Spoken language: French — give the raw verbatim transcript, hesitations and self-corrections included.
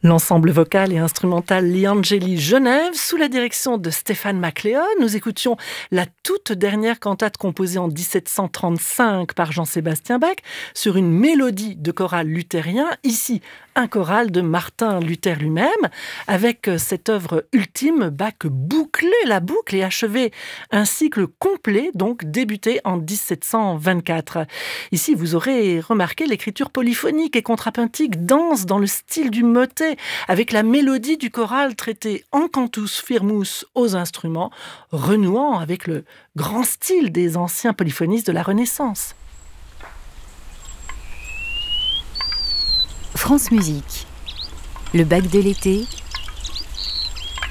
L'ensemble vocal et instrumental Liangeli Genève, sous la direction de Stéphane MacLeod. Nous écoutions la toute dernière cantate composée en dix-sept cent trente-cinq par Jean-Sébastien Bach sur une mélodie de choral luthérien, ici un choral de Martin Luther lui-même. Avec cette œuvre ultime, Bach bouclait la boucle et achevait un cycle complet, donc débuté en dix-sept cent vingt-quatre. Ici, vous aurez remarqué l'écriture polyphonique et contrapuntique dense dans le style du motet, avec la mélodie du choral traitée en cantus firmus aux instruments, renouant avec le grand style des anciens polyphonistes de la Renaissance. France Musique, le Bach de l'été,